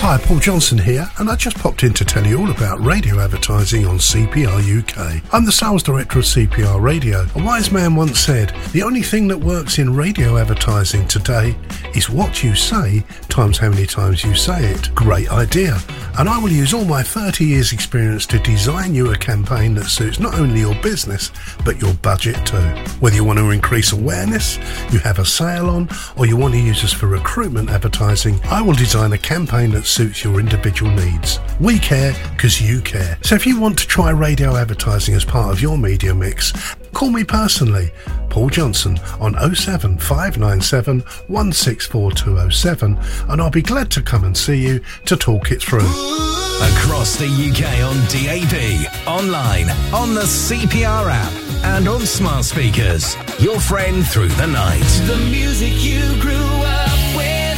Hi, Paul Johnson here, and I just popped in to tell you all about radio advertising on CPR UK. I'm the sales director of CPR Radio. A wise man once said, the only thing that works in radio advertising today is what you say times how many times you say it. Great idea. And I will use all my 30 years experience to design you a campaign that suits not only your business, but your budget too. Whether you want to increase awareness, you have a sale on, or you want to use us for recruitment advertising, I will design a campaign that suits your individual needs. We care because you care. So if you want to try radio advertising as part of your media mix, call me personally, Paul Johnson, on 07597 164207, and I'll be glad to come and see you to talk it through. Across the UK on DAB, online, on the CPR app, and on smart speakers. Your friend through the night. The music you grew up with,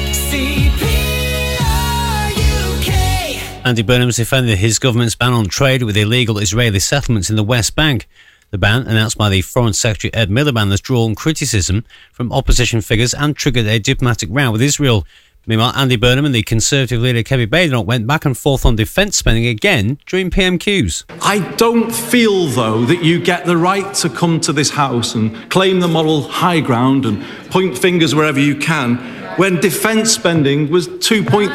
CPR UK. Andy Burnham has defended his government's ban on trade with illegal Israeli settlements in the West Bank. The ban, announced by the Foreign Secretary Ed Miliband, has drawn criticism from opposition figures and triggered a diplomatic row with Israel. Meanwhile, Andy Burnham and the Conservative leader Kevin Badenoch went back and forth on defence spending again during PMQs. I don't feel, though, that you get the right to come to this House and claim the moral high ground and point fingers wherever you can when defence spending was 2.3%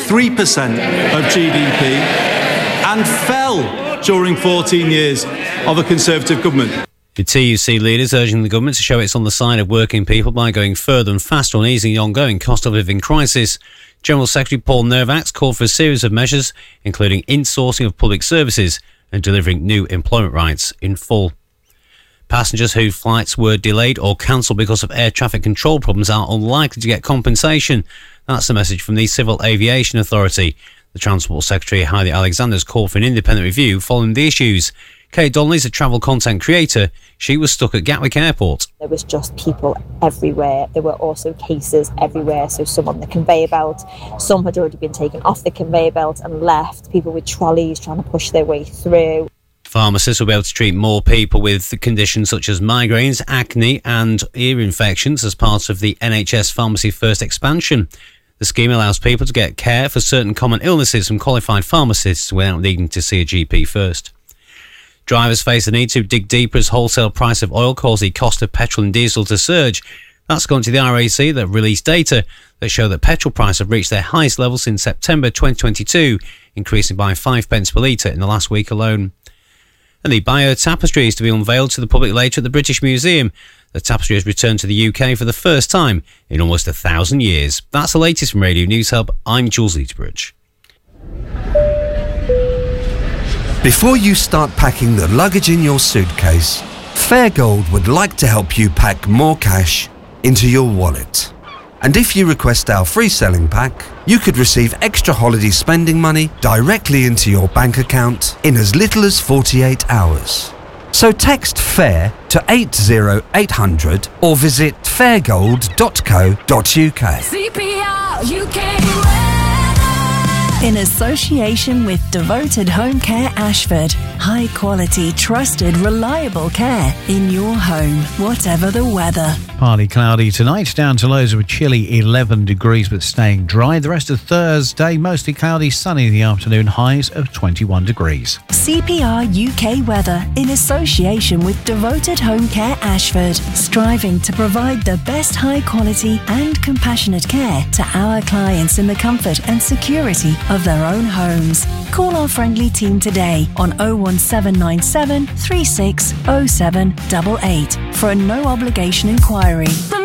of GDP and fell during 14 years of a Conservative government. The TUC leaders urging the government to show it's on the side of working people by going further and faster on easing the ongoing cost of living crisis. General Secretary Paul Nervax called for a series of measures, including insourcing of public services and delivering new employment rights in full. Passengers whose flights were delayed or cancelled because of air traffic control problems are unlikely to get compensation. That's the message from the Civil Aviation Authority. The Transport Secretary, Heidi Alexander, has called for an independent review following the issues. Kate Donnelly is a travel content creator. She was stuck at Gatwick Airport. There was just people everywhere. There were also cases everywhere. So some on the conveyor belt, some had already been taken off the conveyor belt and left. People with trolleys trying to push their way through. Pharmacists will be able to treat more people with conditions such as migraines, acne and ear infections as part of the NHS Pharmacy First expansion. The scheme allows people to get care for certain common illnesses from qualified pharmacists without needing to see a GP first. Drivers face the need to dig deeper as wholesale price of oil causes the cost of petrol and diesel to surge. That's according to the RAC that released data that show that petrol prices have reached their highest level since September 2022, increasing by 5 pence per litre in the last week alone. And the Bayeux Tapestry is to be unveiled to the public later at the British Museum. The tapestry has returned to the UK for the first time in almost 1,000 years. That's the latest from Radio News Hub. I'm Jules Leiterbridge. Before you start packing the luggage in your suitcase, Fairgold would like to help you pack more cash into your wallet. And if you request our free selling pack, you could receive extra holiday spending money directly into your bank account in as little as 48 hours. So text FAIR to 80800 or visit fairgold.co.uk. CPR UK. In association with Devoted Home Care Ashford. High quality, trusted, reliable care in your home, whatever the weather. Partly cloudy tonight, down to lows of a chilly 11 degrees but staying dry. The rest of Thursday, mostly cloudy, sunny in the afternoon, highs of 21 degrees. CPR UK weather in association with Devoted Home Care Ashford. Striving to provide the best high quality and compassionate care to our clients in the comfort and security of their own homes. Call our friendly team today on 01797 360788 for a no obligation inquiry.